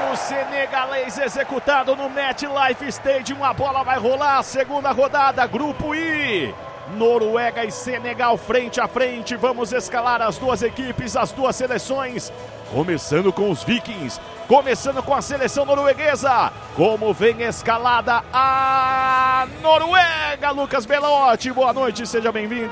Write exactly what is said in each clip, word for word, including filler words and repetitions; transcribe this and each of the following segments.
goleiro senegalês executado no MetLife Stadium. A bola vai rolar, segunda rodada, Grupo I. Noruega e Senegal frente a frente. Vamos escalar as duas equipes, as duas seleções. Começando com os Vikings, começando com a seleção norueguesa. Como vem escalada a Noruega, Lucas Belotti. Boa noite, seja bem-vindo.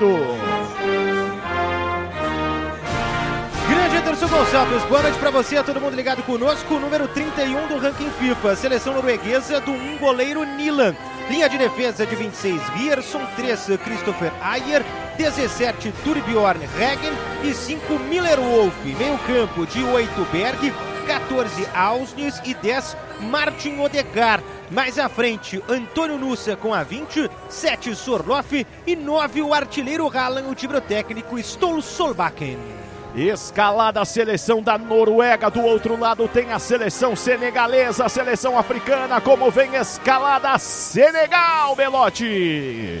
Grande Anderson Gonçalves, boa noite pra você, todo mundo ligado conosco. Número trinta e um do ranking FIFA, seleção norueguesa do um goleiro Nilan. Linha de defesa de vinte e seis, Rierson, três, Christopher Ayer, dezessete, Turbjorn Regen e cinco, Miller Wolf. Meio campo de oito, Berg, quatorze, Ausnes e dez, Martin Odegaard. Mais à frente, Antônio Nussa com a vinte, sete, Sorloth e nove, o artilheiro Haaland, o time técnico Ståle Solbakken. Escalada a seleção da Noruega, do outro lado tem a seleção senegalesa, a seleção africana. Como vem escalada a Senegal, Belotti?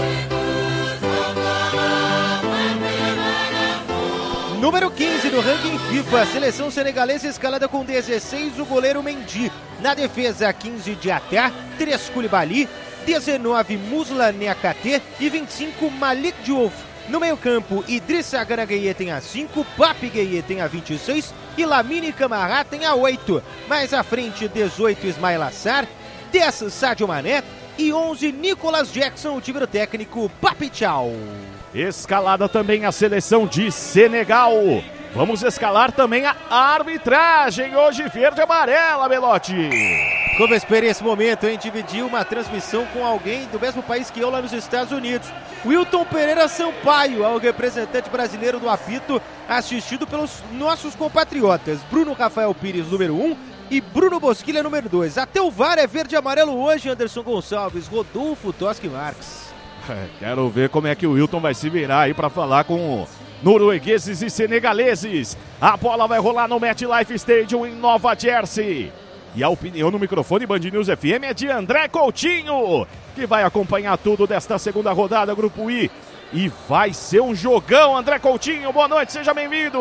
Número quinze do ranking FIFA, a seleção senegalesa escalada com dezesseis, o goleiro Mendy. Na defesa, quinze, Diatta, três, Koulibaly, dezenove, Musla Niakhaté e vinte e cinco, Malik Diouf. No meio campo, Idrissa Gana Gueye tem a cinco, Pape Gueye tem a vinte e seis e Lamine Camara tem a oito. Mais à frente, dezoito, Ismail Assar, dez, Sadio Mané e onze, Nicolas Jackson, o time do técnico Pape Thiaw. Escalada também a seleção de Senegal. Vamos escalar também a arbitragem, hoje verde e amarela, Belotti. Como eu esperei esse momento, hein? Dividi uma transmissão com alguém do mesmo país que eu lá nos Estados Unidos. Wilton Pereira Sampaio, é o representante brasileiro do apito, assistido pelos nossos compatriotas. Bruno Rafael Pires, número um, e Bruno Bosquilha, número dois. Até o V A R é verde e amarelo hoje, Anderson Gonçalves, Rodolfo Toschi Marques. É, quero ver como é que o Wilton vai se virar aí para falar com noruegueses e senegaleses. A bola vai rolar no MetLife Stadium em Nova Jersey. E a opinião no microfone Band News F M é de André Coutinho, que vai acompanhar tudo desta segunda rodada, Grupo I. E vai ser um jogão, André Coutinho. Boa noite, seja bem-vindo.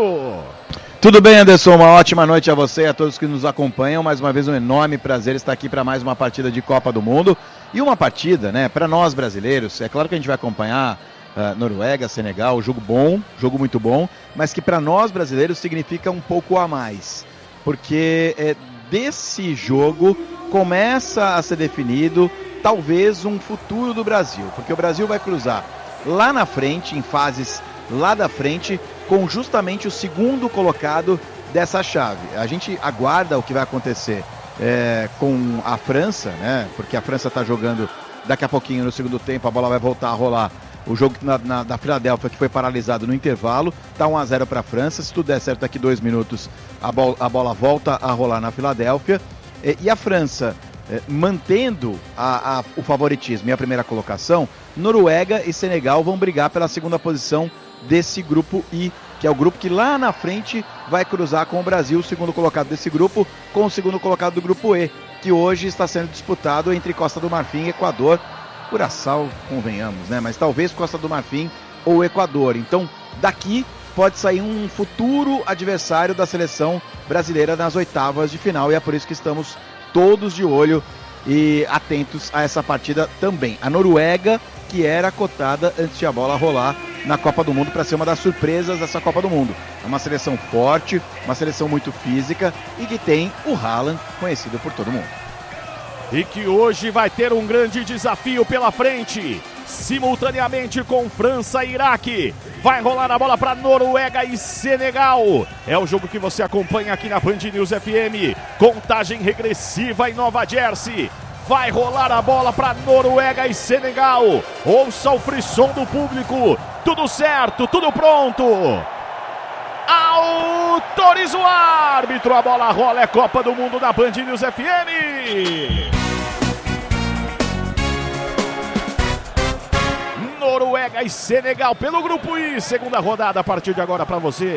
Tudo bem, Anderson? Uma ótima noite a você e a todos que nos acompanham. Mais uma vez um enorme prazer estar aqui para mais uma partida de Copa do Mundo. E uma partida, né, para nós brasileiros, é claro que a gente vai acompanhar uh, Noruega, Senegal, jogo bom, jogo muito bom, mas que para nós brasileiros significa um pouco a mais. Porque é, desse jogo começa a ser definido talvez um futuro do Brasil, porque o Brasil vai cruzar lá na frente, em fases lá da frente, com justamente o segundo colocado dessa chave. A gente aguarda o que vai acontecer é, com a França, né? Porque a França está jogando daqui a pouquinho no segundo tempo, a bola vai voltar a rolar. O jogo na, na, da Filadélfia, que foi paralisado no intervalo, está um a zero para a França. Se tudo der certo, daqui dois minutos a, bol, a bola volta a rolar na Filadélfia. E, e a França, eh, mantendo a, a, o favoritismo e a primeira colocação, Noruega e Senegal vão brigar pela segunda posição desse grupo I, que é o grupo que lá na frente vai cruzar com o Brasil, o segundo colocado desse grupo, com o segundo colocado do grupo E, que hoje está sendo disputado entre Costa do Marfim e Equador. Curaçao, convenhamos, né? Mas talvez Costa do Marfim ou Equador. Então, daqui pode sair um futuro adversário da seleção brasileira nas oitavas de final, e é por isso que estamos todos de olho e atentos a essa partida também. A Noruega, que era cotada antes de a bola rolar na Copa do Mundo para ser uma das surpresas dessa Copa do Mundo. É uma seleção forte, uma seleção muito física e que tem o Haaland, conhecido por todo mundo. E que hoje vai ter um grande desafio pela frente, simultaneamente com França e Iraque. Vai rolar a bola para Noruega e Senegal. É o jogo que você acompanha aqui na Band News F M. Contagem regressiva em Nova Jersey. Vai rolar a bola para Noruega e Senegal. Ouça o frisson do público. Tudo certo, tudo pronto. Autoriza o árbitro. A bola rola, é Copa do Mundo da Band News F M. Noruega e Senegal pelo Grupo I, segunda rodada a partir de agora para você.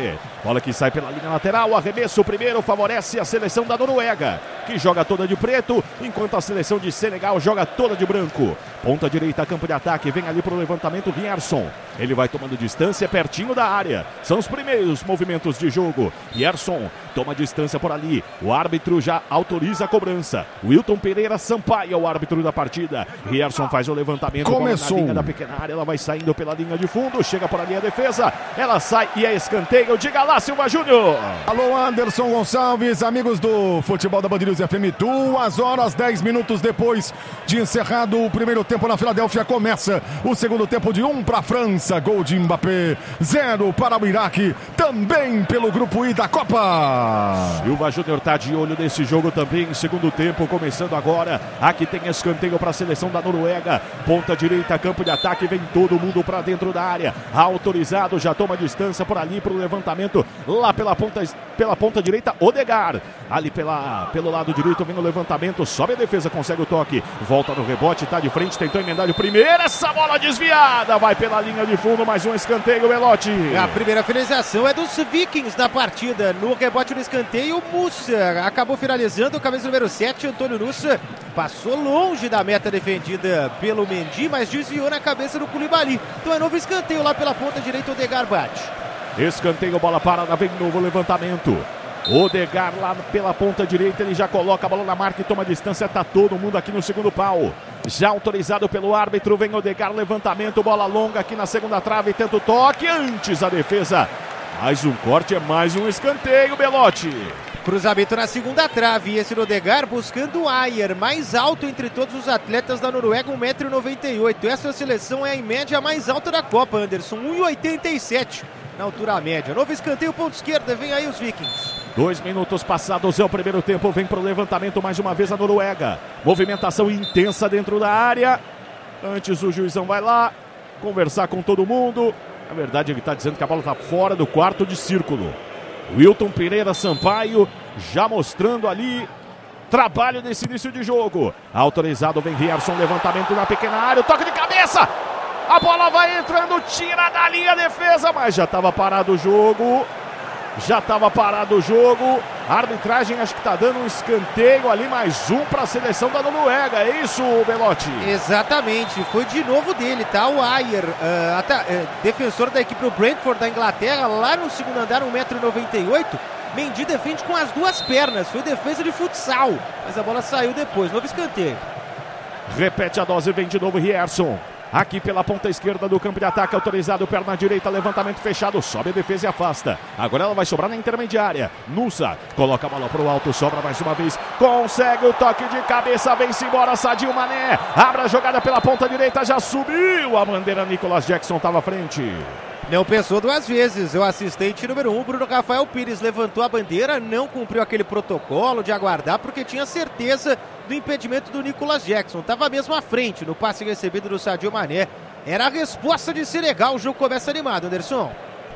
Bola que sai pela linha lateral, arremesso primeiro favorece a seleção da Noruega, que joga toda de preto, enquanto a seleção de Senegal joga toda de branco. Ponta direita, campo de ataque, vem ali para o levantamento Rierson. Ele vai tomando distância pertinho da área. São os primeiros movimentos de jogo. Rierson toma distância por ali. O árbitro já autoriza a cobrança. Wilton Pereira Sampaio é o árbitro da partida. Rierson faz o levantamento. Começou. Na linha da pequena área, ela vai saindo pela linha de fundo. Chega por ali a defesa. Ela sai e é escanteio. Diga lá, Silva Júnior. Alô, Anderson Gonçalves, amigos do Futebol da Band News F M. Duas horas, dez minutos depois de encerrado o primeiro tempo na Filadélfia, começa o segundo tempo de um para a França. Gol de Mbappé, zero para o Iraque, também pelo grupo I da Copa. Silva Júnior tá de olho nesse jogo também, segundo tempo, começando agora. Aqui tem escanteio para a seleção da Noruega. Ponta direita, campo de ataque, vem todo mundo para dentro da área. Autorizado, já toma distância por ali para o levantamento. Lá pela ponta, pela ponta direita, Odegaard. Ali pela, pelo lado direito vem o levantamento, sobe a defesa, consegue o toque. Volta no rebote, tá de frente, tentou emendar de primeira. Essa bola desviada, vai pela linha de fundo, mais um escanteio, Belotti. A primeira finalização é dos Vikings na partida. No rebote do escanteio, Musa acabou finalizando, o camisa número sete, Antônio Nusa, passou longe da meta defendida pelo Mendy, mas desviou na cabeça do Koulibaly. Então é novo escanteio lá pela ponta direita, Odegaard bate. Escanteio, bola parada, vem novo levantamento. Odegaard lá pela ponta direita, ele já coloca a bola na marca e toma distância, tá todo mundo aqui no segundo pau. Já autorizado pelo árbitro, vem Odegaard, levantamento, bola longa aqui na segunda trave, tenta o toque, antes a defesa. Mais um corte, é mais um escanteio, Belotti. Cruzamento na segunda trave, esse do Odegaard buscando o Ayer, mais alto entre todos os atletas da Noruega, um metro e noventa e oito. Essa seleção é em média a mais alta da Copa, Anderson, um metro e oitenta e sete na altura média. Novo escanteio, ponto esquerda, vem aí os Vikings. Dois minutos passados é o primeiro tempo, vem para o levantamento mais uma vez a Noruega. Movimentação intensa dentro da área. Antes o juizão vai lá conversar com todo mundo. Na verdade ele está dizendo que a bola está fora do quarto de círculo. Wilton Pereira Sampaio já mostrando ali trabalho nesse início de jogo. Autorizado, vem Rierson, levantamento na pequena área, o toque de cabeça. A bola vai entrando, tira da linha a defesa, mas já estava parado o jogo. Já estava parado o jogo. A arbitragem acho que está dando um escanteio ali, mais um para a seleção da Noruega. É isso, Belotti? Exatamente, foi de novo dele, tá? O Ayer, uh, até, uh, defensor da equipe do Brentford da Inglaterra, lá no segundo andar, um metro e noventa e oito. Mendy defende com as duas pernas, foi defesa de futsal, mas a bola saiu depois, novo escanteio. Repete a dose, vem de novo Rierson. Aqui pela ponta esquerda do campo de ataque, autorizado, perna direita, levantamento fechado, sobe a defesa e afasta. Agora ela vai sobrar na intermediária. Nusa coloca a bola pro alto, sobra mais uma vez, consegue o toque de cabeça, vem-se embora, Sadio Mané. Abre a jogada pela ponta direita, já subiu a bandeira, Nicolas Jackson estava à frente. Não pensou duas vezes, o assistente número um, Bruno Rafael Pires, levantou a bandeira, não cumpriu aquele protocolo de aguardar, porque tinha certeza do impedimento do Nicolas Jackson, estava mesmo à frente no passe recebido do Sadio Mané. Era a resposta de Senegal, o jogo começa animado, Anderson.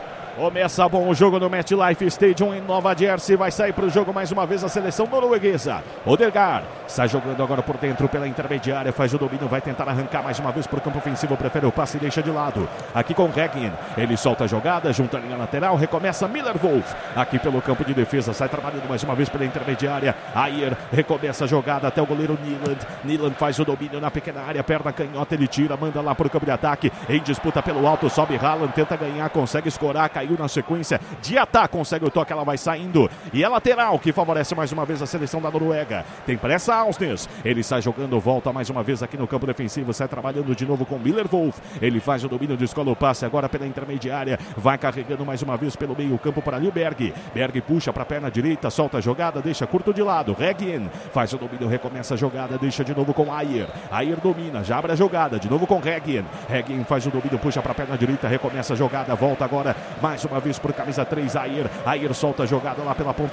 Começa bom o jogo no MetLife Stadium em Nova Jersey. Vai sair para o jogo mais uma vez a seleção norueguesa. Odegaard sai jogando agora por dentro pela intermediária. Faz o domínio, vai tentar arrancar mais uma vez para o campo ofensivo. Prefere o passe e deixa de lado. Aqui com Regin. Ele solta a jogada, junta a linha lateral. Recomeça Miller Wolf. Aqui pelo campo de defesa. Sai trabalhando mais uma vez pela intermediária. Ayer recomeça a jogada até o goleiro Nyland. Nyland faz o domínio na pequena área. Perna canhota, ele tira, manda lá para o campo de ataque. Em disputa pelo alto, sobe Haaland. Tenta ganhar, consegue escorar. Caiu na sequência de ataque, consegue o toque, ela vai saindo e é lateral que favorece mais uma vez a seleção da Noruega. Tem pressa Ausnes, ele sai jogando, volta mais uma vez aqui no campo defensivo, sai trabalhando de novo com Miller Wolf, ele faz o domínio, descola o passe agora pela intermediária, vai carregando mais uma vez pelo meio campo para ali o Berg, Berg puxa para a perna direita, solta a jogada, deixa curto de lado, Regin faz o domínio, recomeça a jogada, deixa de novo com Ayer, Ayer domina, já abre a jogada, de novo com Regin, Regin faz o domínio, puxa para a perna direita, recomeça a jogada, volta agora mais uma vez por camisa três, Ayer, Ayer solta a jogada lá pela ponta